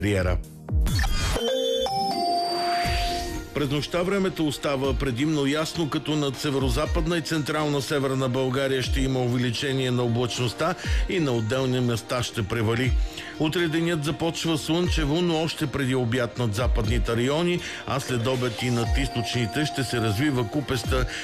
кариера. През нощта времето остава предимно ясно, като над северо-западна и централна северна България ще има увеличение на облачността и на отделни места ще превали. Утре денят започва слънчево, но още преди обяд над западните райони, а след обед и над източните ще се развива купеста